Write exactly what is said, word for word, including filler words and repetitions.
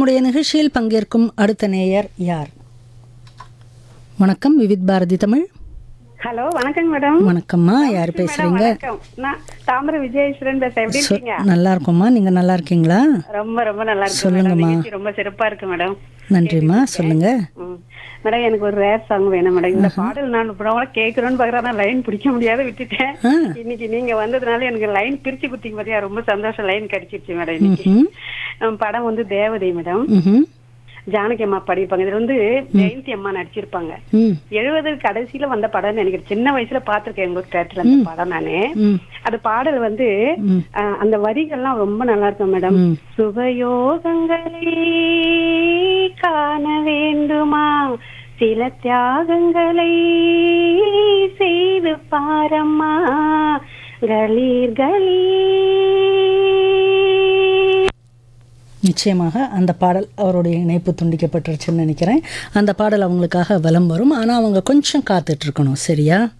நம்முடைய நிகழ்ச்சியில் பங்கேற்கும் அடுத்த நேயர் யார்? வணக்கம், விவித் பாரதி தமிழ். ஹலோ, வணக்கங்க மேடம். வணக்கம்மா, யார் மேடம், பேசுறீங்க? வணக்கம். நான் தாமரை விஜயேஸ்வரன் பேசுறேன். எப்படி சொ- இருக்கீங்க? நல்லா இருக்கோம்மா, நீங்க நல்லா இருக்கீங்களா? ரொம்ப ரொம்ப நல்லா இருக்கு சொல்லுங்கம்மா. மேடம். நிகழ்ச்சி ரொம்ப சிறப்பா இருக்கு மேடம். நன்றிம்மா, சொல்லுங்க. ம். மேடம், எனக்கு ஒரு ரேர் சாங் வேணும் மேடம். இந்த பாடல் நான் இப்போ கேட்கணும்னு பாக்குறேன், ஆனா லைன் பிடிக்க முடியாத விட்டுட்டேன். ஆ. இன்னைக்கு நீங்க வந்ததுனால எனக்கு லைன் பிரிச்சு குத்திங்க பாத்தியா, ரொம்ப சந்தோஷம். லைன் கிடைச்சிருச்சு மேடம் இன்னைக்கு. ம்ஹும். நம்ம படம் வந்து தேவதை மேடம். ம்ஹும். ஜானகி அம்மா படிப்பாங்க. இதுல வந்து ஜெயந்தி அம்மா நடிச்சிருப்பாங்க. ம். எழுபது கடைசியில வந்த படம் நினைக்கிறேன். சின்ன வயசுல பாத்திருக்கேன் எங்க தேட்டர்ல அந்த படம் நானு. ம். அது பாடல் வந்து ம். அஹ், அந்த வரிகள்லாம் ரொம்ப நல்லா இருக்கும் மேடம். ம். சுபயோகங்களை காண வேண்டுமா, சில தியாகங்களை செய்து பாரம்மா, கலீர் கலீர். நிச்சயமாக அந்த பாடல் அவருடைய இணைப்பு துண்டிக்கப்பட்டுருச்சுன்னு நினைக்கிறேன். அந்த பாடல் அவங்களுக்காக வலம் வரும். ஆனால் அவங்க கொஞ்சம் காத்துட்டு இருக்கணும், சரியா?